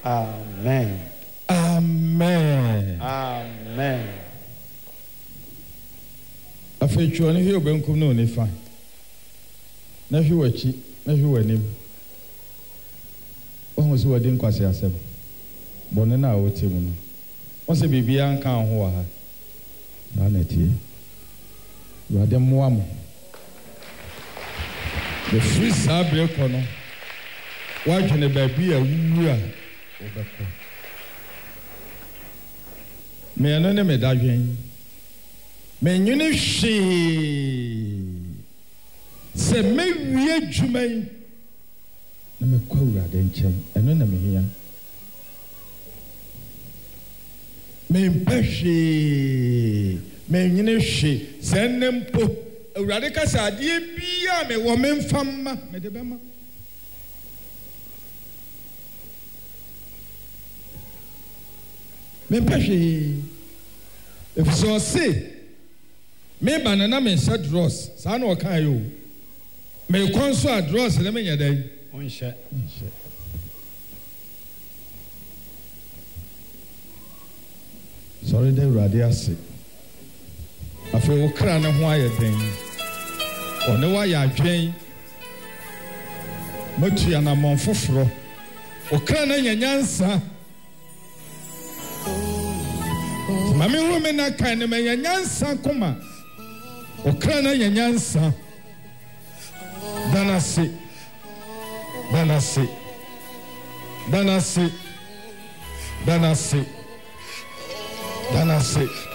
Amen. Amen. Amen. Afechu ani hiyo benkum no ni fa. Na hwe wachi, na hwe wanim. Ohun so wadi nkwase asem. Bone na wote mu no. Won se bibia nka ho wa ha. Na na tie. Wade moa mo. The free sabre kono. Wa dwene ba bi awuwu a obekọ. Me no ne me dadwen. Me nyune hwe. Se me wie dwuman. Na me kwa urade nchen. Eno na me hia. Me mpehwe. Me nyune hwe. Se nempo. Urade kasa ade bia me wo me mfamma. Me de bema. Me mpehwe. If so say me banana me set dross sa na o kan yo me konso address le me nyadai Onhye. Sorry dey urade ase afi wo kra ne ho ayeden one wa ya adwen matu ya na monfoforo o kra na nyanyansa mami hu me na kan ne nyanyansa koma o kra na nyanyansa danase danase danase danase